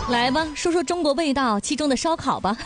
来吧，说说中国味道其中的烧烤吧。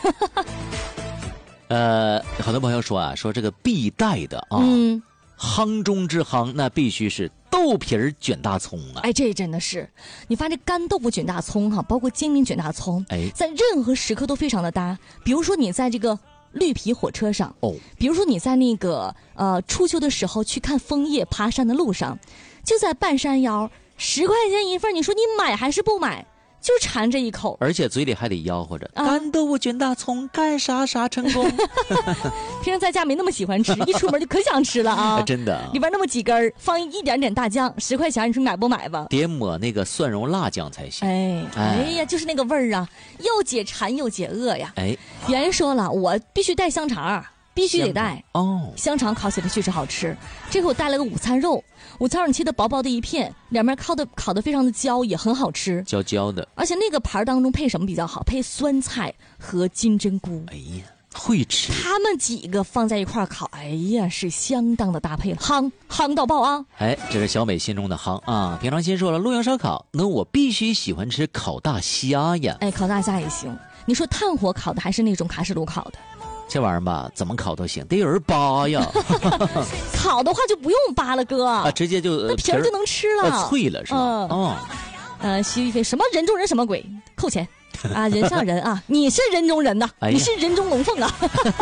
很多朋友说啊，说这个必带的啊，夯中之夯，那必须是豆皮儿卷大葱啊！ 哎，这真的是，你发现这干豆腐卷大葱哈，包括煎饼卷大葱，在任何时刻都非常的搭。比如说你在这个绿皮火车上，比如说你在那个初秋的时候去看枫叶爬山的路上，就在半山腰，10块钱一份，你说你买还是不买？就馋这一口， 而且嘴里还得吆喝着干豆腐卷大葱，干啥啥成功。 平时在家没那么喜欢吃，一出门就可想吃了啊！ 真的， 里边那么几根，放一点点大酱，10块钱，你说买不买吧？ 得抹那个蒜蓉辣酱才行。 哎呀，就是那个味儿啊，又解馋又解饿呀！原人说了，我必须带香肠。必须得带香肠烤起来确实好吃。这回我带了个午餐肉，午餐肉切的薄薄的一片，两边烤的非常的焦，也很好吃， 焦焦的。 而且那个盘当中配什么比较好？配酸菜和金针菇。 哎呀，会吃。 他们几个放在一块烤，哎呀，是相当的搭配了，夯到爆啊！ 这是小美心中的夯啊。平常心说了，露营烧烤，那我必须喜欢吃烤大虾呀。 烤大虾也行。你说炭火烤的还是那种卡式炉烤的？ 这玩意儿吧，怎么烤都行，得有人扒呀。 烤的话就不用扒了，哥直接就那皮儿就能吃了， 脆了是吧？ 徐一飞什么人中人什么鬼，扣钱啊！人上人啊，你是人中人呐，你是人中龙凤啊！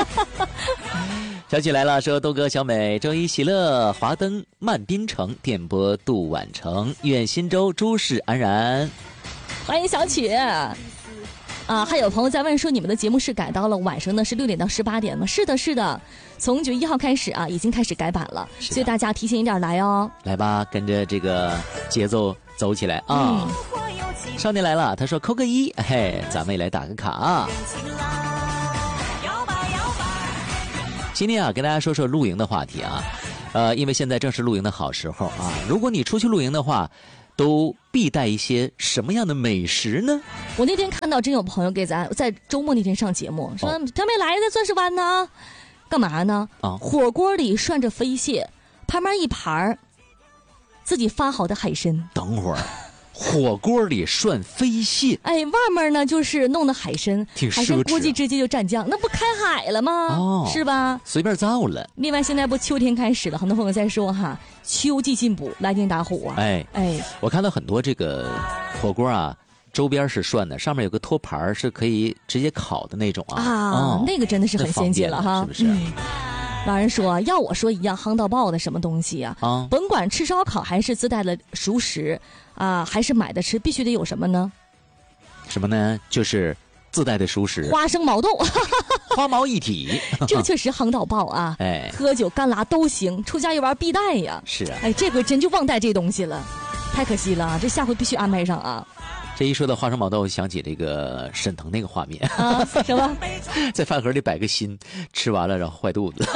小曲来了，说豆哥小美周一喜乐，华灯漫滨城，电波度晚成，愿新州诸事安然。 欢迎小曲。还有朋友在问说，你们的节目是改到了晚上呢，是6点到18点吗？是的，是的，从9月1号开始啊，已经开始改版了，所以大家提前一点来哦。 来吧，跟着这个节奏走起来啊！少年来了，他说扣个1，咱们也来打个卡啊！今天啊，跟大家说说露营的话题啊，因为现在正是露营的好时候啊，如果你出去露营的话，都必带一些什么样的美食呢？ 我那天看到真有朋友给咱在周末那天上节目，说小美来在钻石湾呢，干嘛呢？火锅里涮着飞蟹，旁边一盘自己发好的海参。 等会儿，火锅里涮飞蟹， 外面呢就是弄的海参，海参估计直接就蘸酱，那不开海了吗？是吧？ 随便造了。 另外，现在不秋天开始了，很多朋友在说哈，秋季进补，来电打虎啊！ 我看到很多这个火锅啊，周边是涮的，上面有个托盘是可以直接烤的那种那个真的是很先进了哈， 是不是？ 老人说，要我说一样夯到爆的什么东西啊？甭管吃烧烤还是自带的熟食还是买的吃，必须得有什么呢？ 什么呢？就是自带的熟食， 花生毛豆， 花毛一体， 这确实夯到爆啊！喝酒干拉都行，出家一玩必带呀。 是啊， 这回真就忘带这东西了，太可惜了，这下回必须安排上啊。 这一说到花生毛豆，想起这个沈腾那个画面什么？ 在饭盒里摆个心，吃完了然后坏肚子。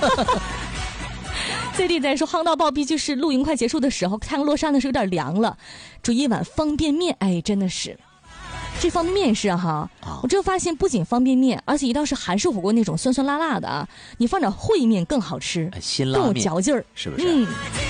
最近在说夯到爆，必须是露营快结束的时候，太阳落山的时候有点凉了，煮一碗方便面，真的是。这方便面是我这发现不仅方便面，而且一道是韩式火锅那种酸酸辣辣的你放点烩面更好吃， 辛拉面更有嚼劲儿， 是不是？